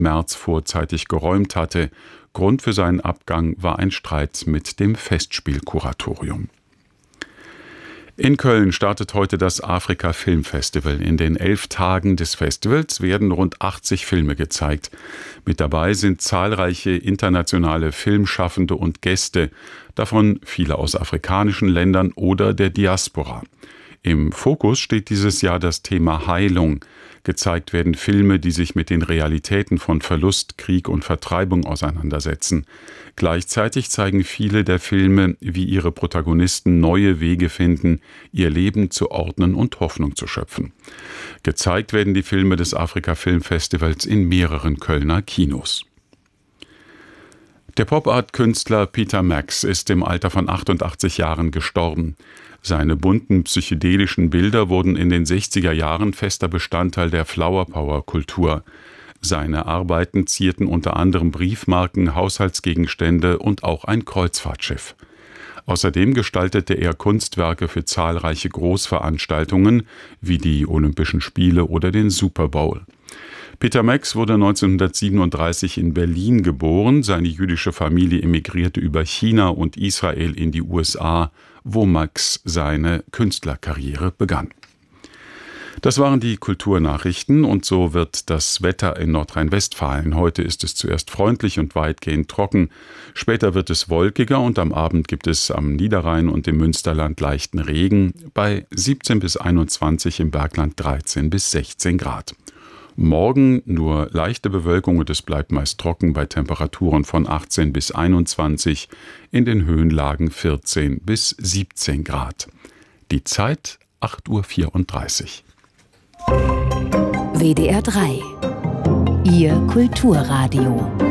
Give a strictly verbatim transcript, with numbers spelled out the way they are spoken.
März vorzeitig geräumt hatte. Grund für seinen Abgang war ein Streit mit dem Festspielkuratorium. In Köln startet heute das Afrika Filmfestival. In den elf Tagen des Festivals werden rund achtzig Filme gezeigt. Mit dabei sind zahlreiche internationale Filmschaffende und Gäste, davon viele aus afrikanischen Ländern oder der Diaspora. Im Fokus steht dieses Jahr das Thema Heilung. Gezeigt werden Filme, die sich mit den Realitäten von Verlust, Krieg und Vertreibung auseinandersetzen. Gleichzeitig zeigen viele der Filme, wie ihre Protagonisten neue Wege finden, ihr Leben zu ordnen und Hoffnung zu schöpfen. Gezeigt werden die Filme des Afrika Filmfestivals in mehreren Kölner Kinos. Der Pop-Art-Künstler Peter Max ist im Alter von achtundachtzig Jahren gestorben. Seine bunten psychedelischen Bilder wurden in den sechziger Jahren fester Bestandteil der Flower-Power-Kultur. Seine Arbeiten zierten unter anderem Briefmarken, Haushaltsgegenstände und auch ein Kreuzfahrtschiff. Außerdem gestaltete er Kunstwerke für zahlreiche Großveranstaltungen wie die Olympischen Spiele oder den Super Bowl. Peter Max wurde neunzehnhundertsiebenunddreißig in Berlin geboren. Seine jüdische Familie emigrierte über China und Israel in die U S A, wo Max seine Künstlerkarriere begann. Das waren die Kulturnachrichten und so wird das Wetter in Nordrhein-Westfalen. Heute ist es zuerst freundlich und weitgehend trocken. Später wird es wolkiger und am Abend gibt es am Niederrhein und im Münsterland leichten Regen bei siebzehn bis einundzwanzig, im Bergland dreizehn bis sechzehn Grad. Morgen nur leichte Bewölkung und es bleibt meist trocken bei Temperaturen von achtzehn bis einundzwanzig, in den Höhenlagen vierzehn bis siebzehn Grad. Die Zeit acht Uhr vierunddreißig. W D R drei. Ihr Kulturradio.